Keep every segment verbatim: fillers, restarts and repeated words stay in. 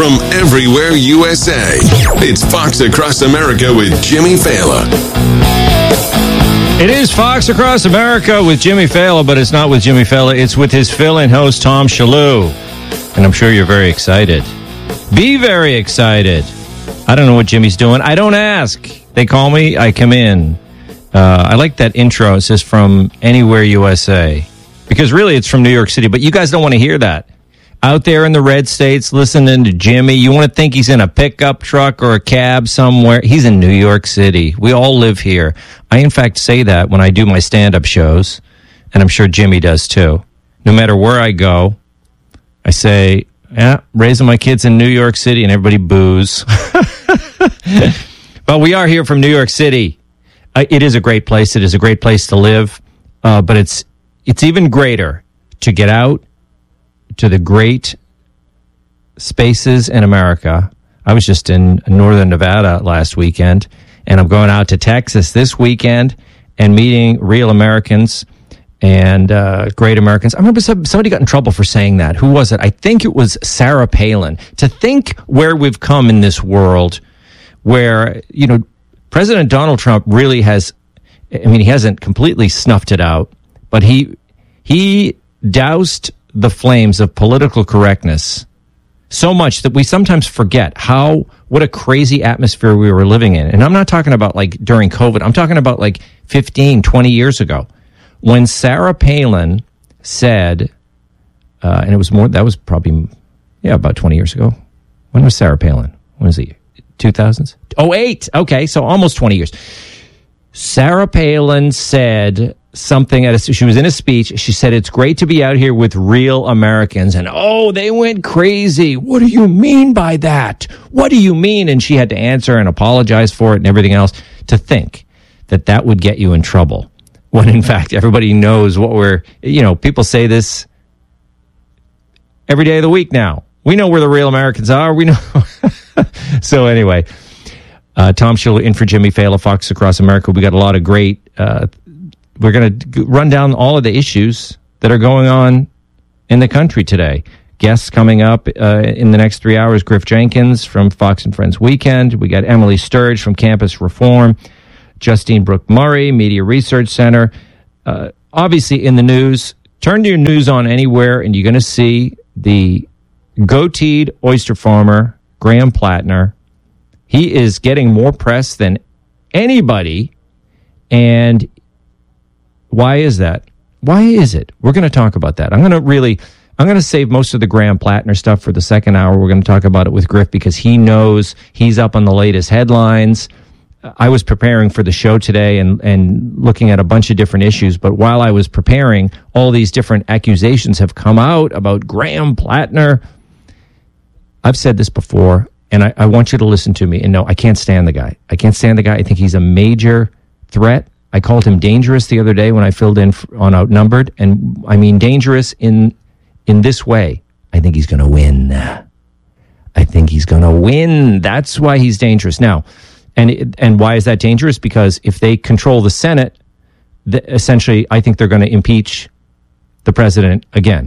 from everywhere U S A. It's Fox Across America with Jimmy Fallon. It is Fox Across America with Jimmy Fallon, but it's not with Jimmy Fallon. It's with his fill-in host, Tom Shalhoub. And I'm sure you're very excited. Be very excited. I don't know what Jimmy's doing. I don't ask. They call me, I come in. Uh, I like that intro. It says from anywhere U S A. Because really it's from New York City, but you guys don't want to hear that. Out there in the red states listening to Jimmy, you want to think he's in a pickup truck or a cab somewhere. He's in New York City. We all live here. I, in fact, say that when I do my stand-up shows, and I'm sure Jimmy does too. No matter where I go, I say, yeah, raising my kids in New York City, and everybody boos. But we are here from New York City. Uh, it is a great place. It is a great place to live, uh, but it's it's even greater to get out to the great spaces in America. I was just in northern Nevada last weekend, and I'm going out to Texas this weekend and meeting real Americans and uh, great Americans. I remember some, somebody got in trouble for saying that. Who was it? I think it was Sarah Palin. To think where we've come in this world where, you know, President Donald Trump really has, I mean, he hasn't completely snuffed it out, but he he doused the flames of political correctness so much that we sometimes forget how, what a crazy atmosphere we were living in. And I'm not talking about like during COVID. I'm talking about like fifteen, twenty years ago when Sarah Palin said, uh, and it was more, that was probably, yeah, about twenty years ago. When was Sarah Palin? When was he? two thousands? Oh, eight. Okay. So almost twenty years. Sarah Palin said something at a, she was in a speech. She said, it's great to be out here with real Americans. And oh, they went crazy. What do you mean by that? What do you mean? And she had to answer and apologize for it and everything else. To think that that would get you in trouble when in fact everybody knows what we're, you know, people say this every day of the week now. We know where the real Americans are. We know. So anyway, uh, Tom Shalhoub in for Jimmy Fallon, Fox Across America. We got a lot of great, uh, we're going to run down all of the issues that are going on in the country today. Guests coming up uh, in the next three hours, Griff Jenkins from Fox and Friends Weekend. We got Emily Sturge from Campus Reform, Justine Brooke Murray, Media Research Center. Uh, obviously in the news, turn your news on anywhere and you're going to see the goateed oyster farmer, Graham Plattner. He is getting more press than anybody. And why is that? Why is it? We're going to talk about that. I'm going to really, I'm going to save most of the Graham Plattner stuff for the second hour. We're going to talk about it with Griff because he knows, he's up on the latest headlines. I was preparing for the show today and, and looking at a bunch of different issues. But while I was preparing, all these different accusations have come out about Graham Plattner. I've said this before, and I, I want you to listen to me. And no, I can't stand the guy. I can't stand the guy. I think he's a major threat. I called him dangerous the other day when I filled in on Outnumbered. And I mean dangerous in in this way. I think he's going to win. I think he's going to win. That's why he's dangerous. Now, and and why is that dangerous? Because if they control the Senate, the, essentially, I think they're going to impeach the president again.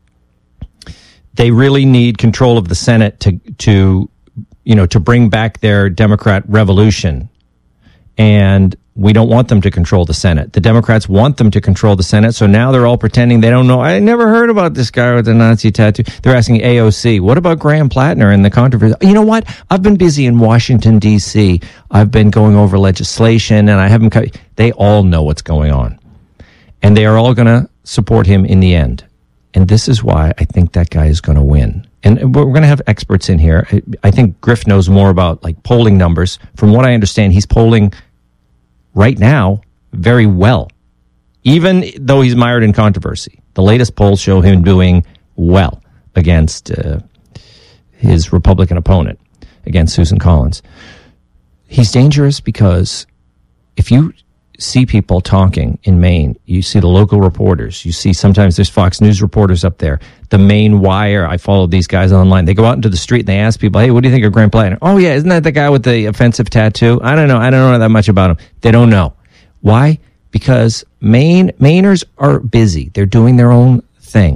They really need control of the Senate to, to, you know, to bring back their Democrat revolution. And we don't want them to control the Senate. The Democrats want them to control the Senate. So now they're all pretending they don't know. I never heard about this guy with the Nazi tattoo. They're asking A O C, what about Graham Plattner and the controversy? You know what? I've been busy in Washington, D C. I've been going over legislation and I haven't, they all know what's going on. And they are all going to support him in the end. And this is why I think that guy is going to win. And we're going to have experts in here. I think Griff knows more about like polling numbers. From what I understand, he's polling right now very well, even though he's mired in controversy. The latest polls show him doing well against uh, his Republican opponent, against Susan Collins. He's dangerous because if you see people talking in Maine, you see the local reporters, you see sometimes there's Fox News reporters up there, the Maine Wire, I follow these guys online, they go out into the street and they ask people, hey, what do you think of Graham Plattner? Oh yeah, isn't that the guy with the offensive tattoo? I don't know, I don't know that much about him. They don't know. Why? Because Maine, Mainers are busy. They're doing their own thing.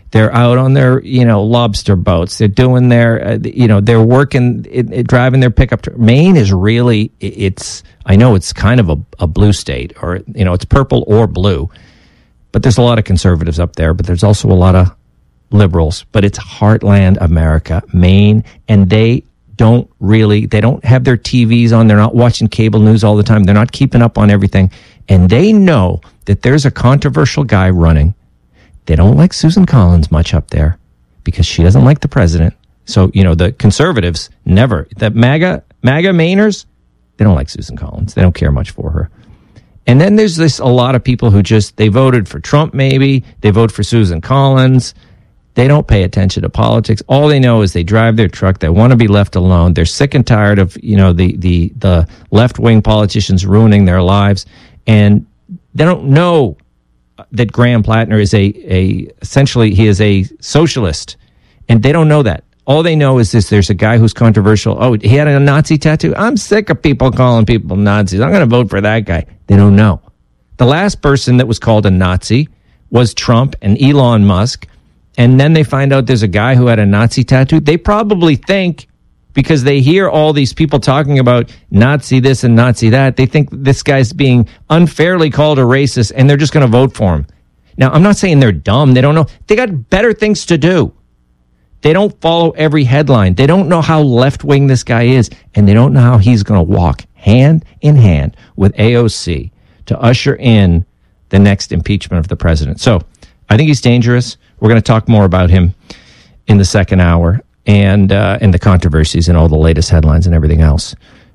They're out on their, you know, lobster boats. They're doing their, uh, you know, they're working, it, it, driving their pickup. Tr- Maine is really, it, it's, I know it's kind of a, a blue state, or, you know, it's purple or blue. But there's a lot of conservatives up there, but there's also a lot of liberals. But it's heartland America, Maine, and they don't really, they don't have their T Vs on. They're not watching cable news all the time. They're not keeping up on everything. And they know that there's a controversial guy running. They don't like Susan Collins much up there because she doesn't like the president. So, you know, the conservatives never, the MAGA, MAGA Mainers, they don't like Susan Collins. They don't care much for her. And then there's this, a lot of people who just, they voted for Trump maybe, they vote for Susan Collins. They don't pay attention to politics. All they know is they drive their truck. They want to be left alone. They're sick and tired of, you know, the, the, the left-wing politicians ruining their lives. And they don't know that Graham Plattner is a, a essentially he is a socialist, and they don't know that. All they know is this: there's a guy who's controversial. Oh, he had a Nazi tattoo. I'm sick of people calling people Nazis. I'm going to vote for that guy. They don't know. The last person that was called a Nazi was Trump and Elon Musk, and then they find out there's a guy who had a Nazi tattoo. They probably think, because they hear all these people talking about Nazi this and Nazi that, they think this guy's being unfairly called a racist, and they're just going to vote for him. Now, I'm not saying they're dumb. They don't know. They got better things to do. They don't follow every headline. They don't know how left-wing this guy is, and they don't know how he's going to walk hand in hand with A O C to usher in the next impeachment of the president. So I think he's dangerous. We're going to talk more about him in the second hour. And uh, and the controversies and all the latest headlines and everything else.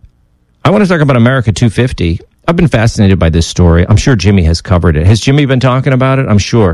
I want to talk about America two fifty. I've been fascinated by this story. I'm sure Jimmy has covered it. Has Jimmy been talking about it? I'm sure.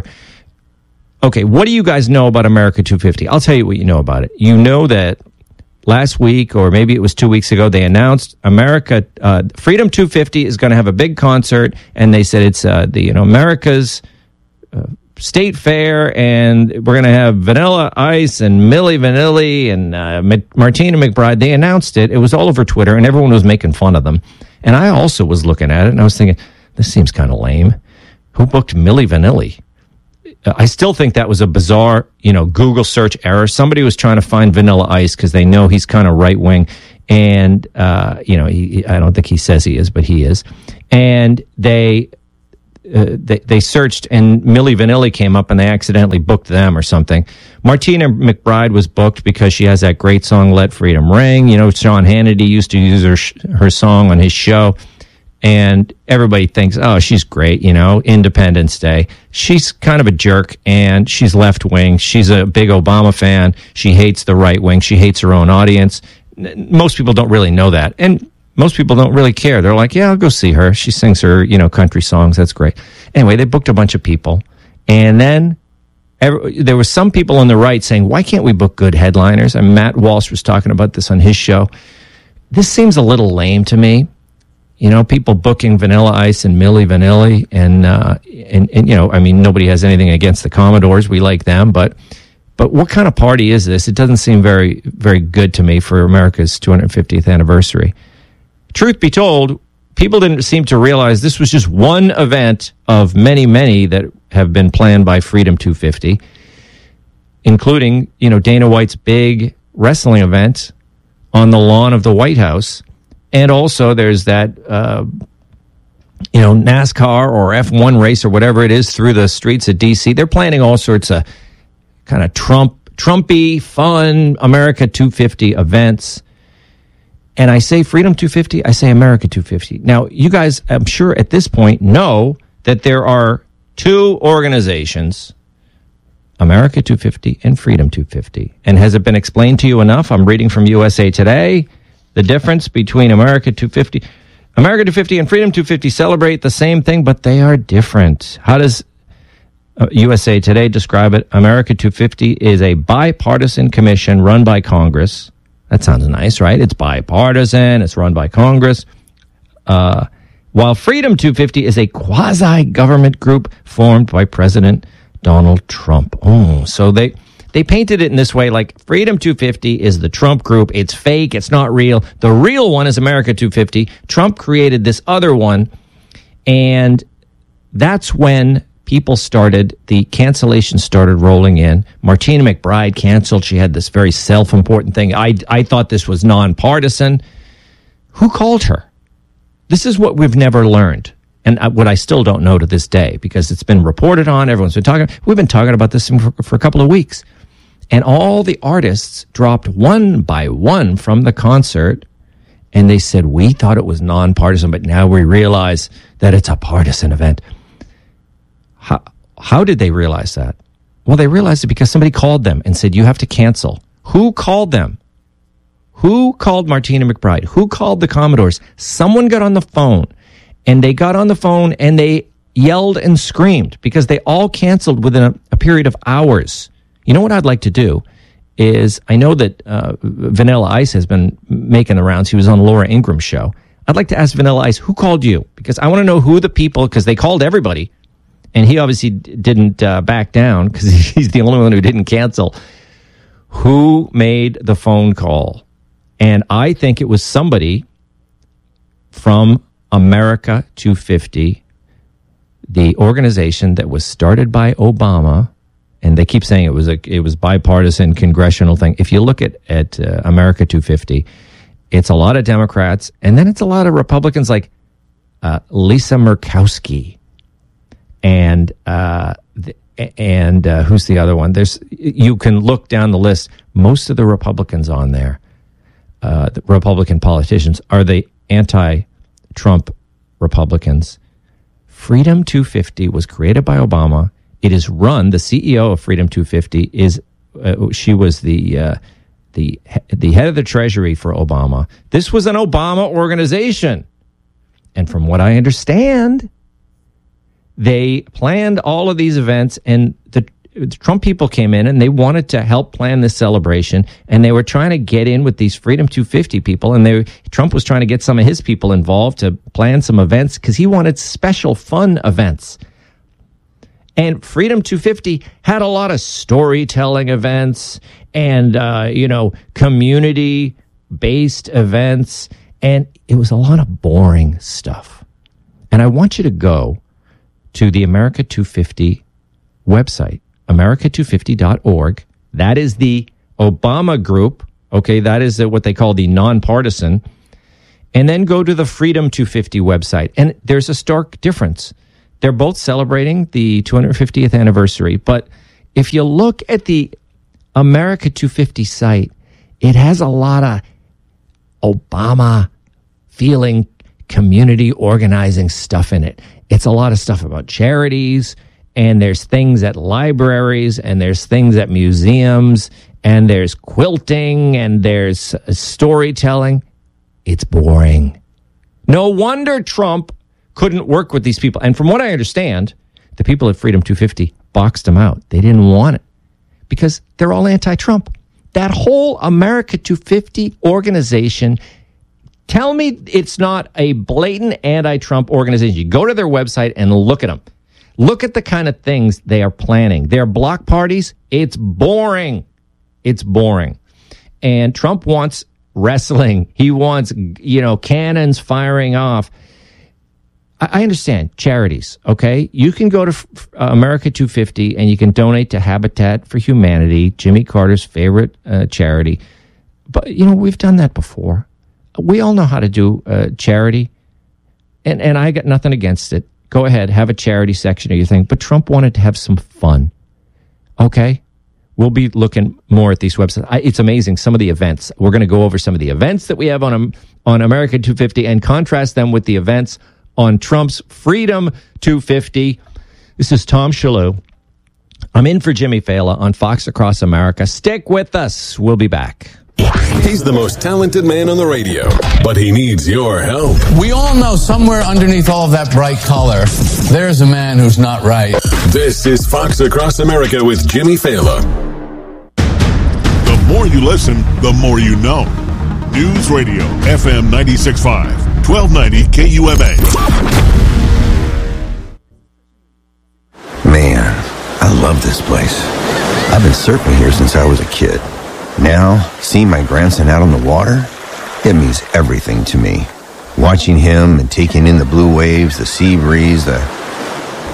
Okay, what do you guys know about America two fifty? I'll tell you what you know about it. You know that last week, or maybe it was two weeks ago, they announced America uh, Freedom two fifty is going to have a big concert, and they said it's uh, the you know America's Uh, State Fair, and we're going to have Vanilla Ice and Milli Vanilli and uh, Martina McBride. They announced it. It was all over Twitter, and everyone was making fun of them. And I also was looking at it, and I was thinking, this seems kind of lame. Who booked Milli Vanilli? I still think that was a bizarre, you know, Google search error. Somebody was trying to find Vanilla Ice because they know he's kind of right-wing. And, uh, you know, he, I don't think he says he is, but he is. And they... Uh, they, they searched, and Milli Vanilli came up, and they accidentally booked them or something. Martina McBride was booked because she has that great song, Let Freedom Ring. You know, Sean Hannity used to use her, her song on his show, and everybody thinks, oh, she's great, you know, Independence Day. She's kind of a jerk, and she's left-wing. She's a big Obama fan. She hates the right wing. She hates her own audience. Most people don't really know that. And most people don't really care. They're like, yeah, I'll go see her. She sings her, you know, country songs. That's great. Anyway, they booked a bunch of people. And then every, there were some people on the right saying, why can't we book good headliners? And Matt Walsh was talking about this on his show. This seems a little lame to me. You know, people booking Vanilla Ice and Milli Vanilli. And, uh, and, and, you know, I mean, nobody has anything against the Commodores. We like them. But but what kind of party is this? It doesn't seem very, very good to me for America's two hundred fiftieth anniversary. Truth be told, people didn't seem to realize this was just one event of many, many that have been planned by Freedom two fifty, including, you know, Dana White's big wrestling event on the lawn of the White House. And also there's that, uh, you know, NASCAR or F one race or whatever it is through the streets of D C. They're planning all sorts of kind of Trump, Trumpy, fun America two fifty events. And I say Freedom two fifty, I say America two fifty. Now, you guys, I'm sure at this point, know that there are two organizations, America two fifty and Freedom two fifty. And has it been explained to you enough? I'm reading from U S A Today. The difference between America two fifty, America two fifty and Freedom two fifty celebrate the same thing, but they are different. How does U S A Today describe it? America two fifty is a bipartisan commission run by Congress. That sounds nice, right? It's bipartisan. It's run by Congress. Uh, while Freedom two fifty is a quasi-government group formed by President Donald Trump. Oh, so they they painted it in this way, like Freedom two fifty is the Trump group. It's fake. It's not real. The real one is America two fifty. Trump created this other one, and that's when people started, the cancellations started rolling in. Martina McBride canceled. She had this very self-important thing. I, I thought this was nonpartisan. Who called her? This is what we've never learned. And what I still don't know to this day, because it's been reported on, everyone's been talking, we've been talking about this for, for a couple of weeks. And all the artists dropped one by one from the concert, and they said, we thought it was nonpartisan, but now we realize that it's a partisan event. How, how did they realize that? Well, they realized it because somebody called them and said, you have to cancel. Who called them? Who called Martina McBride? Who called the Commodores? Someone got on the phone. And they got on the phone and they yelled and screamed because they all canceled within a, a period of hours. You know what I'd like to do is, I know that uh, Vanilla Ice has been making the rounds. He was on Laura Ingram's show. I'd like to ask Vanilla Ice, who called you? Because I want to know who the people, because they called everybody. And he obviously d- didn't uh, back down because he's the only one who didn't cancel. Who made the phone call? And I think it was somebody from America two fifty, the organization that was started by Obama, and they keep saying it was a it was bipartisan congressional thing. If you look at at uh, America two fifty, it's a lot of Democrats, and then it's a lot of Republicans like uh, Lisa Murkowski, and uh, the, and uh, who's the other one? There's you can look down the list. Most of the Republicans on there, uh, the Republican politicians, are the anti Trump Republicans. Freedom two fifty was created by Obama. It is run. The C E O of Freedom two fifty is uh, she was the uh, the the head of the Treasury for Obama. This was an Obama organization, and from what I understand, they planned all of these events, and the the Trump people came in and they wanted to help plan this celebration, and they were trying to get in with these Freedom two fifty people, and they Trump was trying to get some of his people involved to plan some events because he wanted special fun events. And Freedom two fifty had a lot of storytelling events and uh, you know community-based events, and it was a lot of boring stuff. And I want you to go to the America two fifty website. America two fifty dot org. That is the Obama group. Okay, that is what they call the nonpartisan. And then go to the Freedom two fifty website. And there's a stark difference. They're both celebrating the two hundred fiftieth anniversary. But if you look at the America two fifty site, it has a lot of Obama feeling community organizing stuff in it. It's a lot of stuff about charities, and there's things at libraries, and there's things at museums, and there's quilting, and there's storytelling. It's boring. No wonder Trump couldn't work with these people. And from what I understand, the people at Freedom two fifty boxed him out. They didn't want it because they're all anti-Trump. That whole America two fifty organization, tell me it's not a blatant anti-Trump organization. You go to their website and look at them. Look at the kind of things they are planning. Their block parties, it's boring. It's boring. And Trump wants wrestling. He wants, you know, cannons firing off. I, I understand charities, okay? You can go to F- America two fifty and you can donate to Habitat for Humanity, Jimmy Carter's favorite uh, charity. But, you know, we've done that before. We all know how to do uh, charity. And, and I got nothing against it. Go ahead, have a charity section of your thing. But Trump wanted to have some fun. Okay? We'll be looking more at these websites. I, it's amazing, some of the events. We're going to go over some of the events that we have on um, on America two fifty and contrast them with the events on Trump's Freedom two fifty. This is Tom Shalhoub. I'm in for Jimmy Fallon on Fox Across America. Stick with us. We'll be back. He's the most talented man on the radio, but he needs your help. We all know somewhere underneath all of that bright color, there's a man who's not right. This is Fox Across America with Jimmy Fallon. The more you listen, the more you know. News Radio, F M ninety-six point five, twelve ninety K U M A. Man, I love this place. I've been surfing here since I was a kid. Now, seeing my grandson out on the water, it means everything to me. Watching him and taking in the blue waves, the sea breeze, the...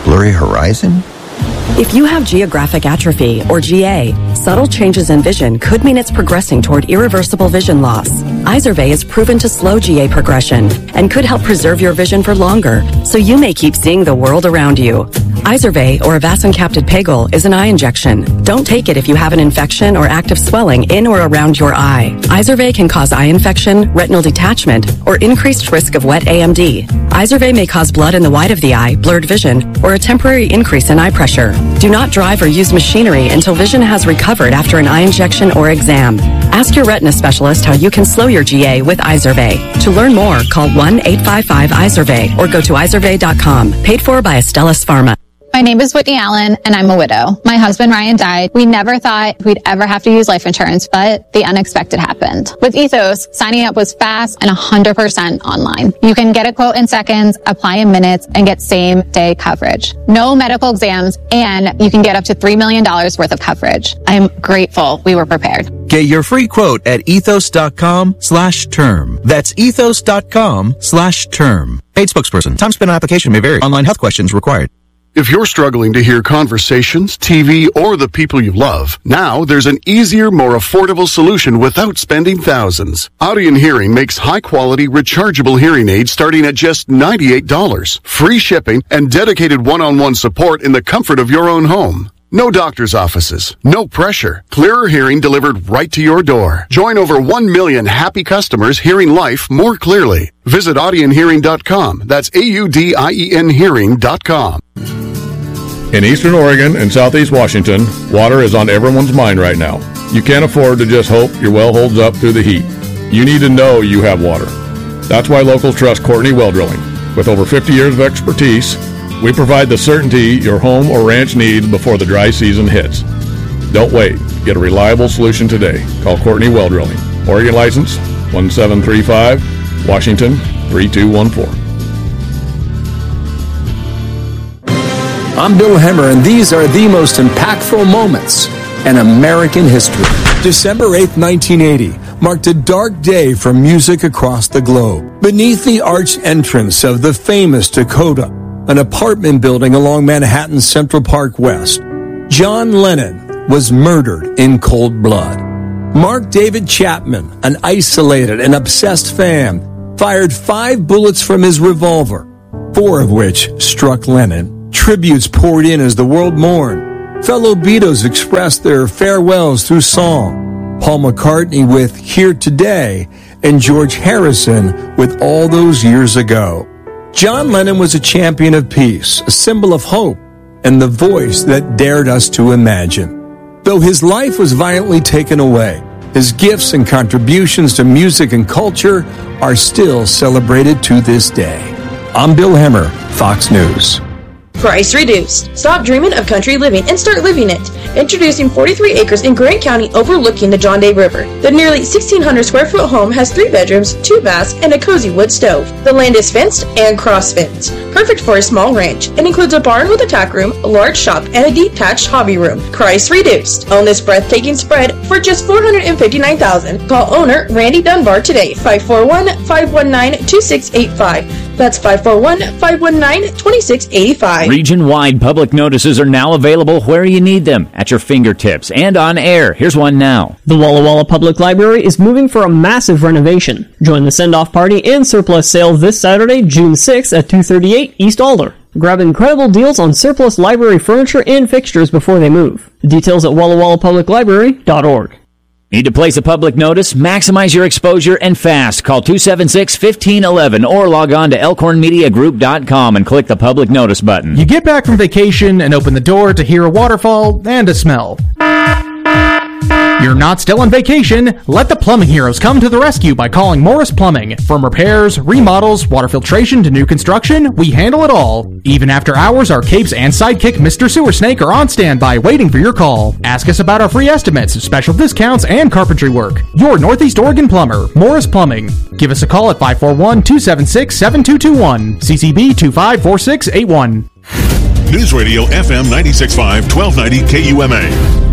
Blurry horizon? If you have geographic atrophy, or G A, subtle changes in vision could mean it's progressing toward irreversible vision loss. Izervay is proven to slow G A progression and could help preserve your vision for longer, so you may keep seeing the world around you. Izervay, or avacincaptad pegol, is an eye injection. Don't take it if you have an infection or active swelling in or around your eye. Izervay can cause eye infection, retinal detachment, or increased risk of wet A M D. Izervay may cause blood in the white of the eye, blurred vision, or a temporary increase in eye pressure. Do not drive or use machinery until vision has recovered after an eye injection or exam. Ask your retina specialist how you can slow your G A with Izervay. To learn more, call one eight five five Izervay or go to izervay dot com. Paid for by Astellas Pharma. My name is Whitney Allen, and I'm a widow. My husband, Ryan, died. We never thought we'd ever have to use life insurance, but the unexpected happened. With Ethos, signing up was fast and one hundred percent online. You can get a quote in seconds, apply in minutes, and get same-day coverage. No medical exams, and you can get up to three million dollars worth of coverage. I'm grateful we were prepared. Get your free quote at ethos.com slash term. That's ethos.com slash term. Paid spokesperson. Time spent on application may vary. Online health questions required. If you're struggling to hear conversations, T V, or the people you love, now there's an easier, more affordable solution without spending thousands. Audien Hearing makes high-quality, rechargeable hearing aids starting at just ninety-eight dollars. Free shipping and dedicated one-on-one support in the comfort of your own home. No doctor's offices, no pressure. Clearer hearing delivered right to your door. Join over one million happy customers hearing life more clearly. Visit audien hearing dot com. That's A U D I E N hearing dot com. In Eastern Oregon and Southeast Washington, water is on everyone's mind right now. You can't afford to just hope your well holds up through the heat. You need to know you have water. That's why locals trust Courtney Well Drilling. With over fifty years of expertise, we provide the certainty your home or ranch needs before the dry season hits. Don't wait. Get a reliable solution today. Call Courtney Well Drilling. Oregon license one seven three five, Washington three two one four. I'm Bill Hemmer, and these are the most impactful moments in American history. December eighth, nineteen eighty, marked a dark day for music across the globe. Beneath the arched entrance of the famous Dakota, an apartment building along Manhattan's Central Park West, John Lennon was murdered in cold blood. Mark David Chapman, an isolated and obsessed fan, fired five bullets from his revolver, four of which struck Lennon. Tributes poured in as the world mourned. Fellow Beatles expressed their farewells through song. Paul McCartney with Here Today, and George Harrison with All Those Years Ago. John Lennon was a champion of peace, a symbol of hope, and the voice that dared us to imagine. Though his life was violently taken away, his gifts and contributions to music and culture are still celebrated to this day. I'm Bill Hemmer, Fox News. Price reduced. Stop dreaming of country living and start living it. Introducing forty-three acres in Grant County overlooking the John Day River. The nearly sixteen hundred square foot home has three bedrooms, two baths, and a cozy wood stove. The land is fenced and cross-fenced. Perfect for a small ranch. It includes a barn with a tack room, a large shop, and a detached hobby room. Price reduced. Own this breathtaking spread for just four hundred fifty-nine thousand dollars. Call owner Randy Dunbar today, five four one, five one nine, two six eight five. That's five four one, five one nine, two six eight five. Region-wide public notices are now available where you need them, at your fingertips and on air. Here's one now. The Walla Walla Public Library is moving for a massive renovation. Join the send-off party and surplus sale this Saturday, June sixth at two thirty-eight East Alder. Grab incredible deals on surplus library furniture and fixtures before they move. Details at walla walla public library dot org. Need to place a public notice? Maximize your exposure and fast. Call two seven six, one five one one or log on to elkhorn media group dot com and click the public notice button. You get back from vacation and open the door to hear a waterfall and a smell. You're not still on vacation. Let the plumbing heroes come to the rescue by calling Morris Plumbing. From repairs, remodels, water filtration to new construction, we handle it all. Even after hours, our capes and sidekick Mister Sewer Snake are on standby waiting for your call. Ask us about our free estimates, special discounts, and carpentry work. Your Northeast Oregon plumber, Morris Plumbing. Give us a call at five four one, two seven six, seven two two one, C C B two five four six eight one. News Radio F M ninety-six point five, twelve ninety K U M A.